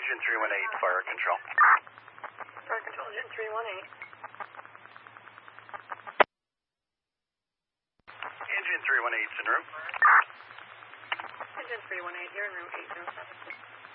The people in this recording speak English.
Engine 318, fire control. Fire control, engine 318. Engine 318's en route. Engine 318, you're en route 807.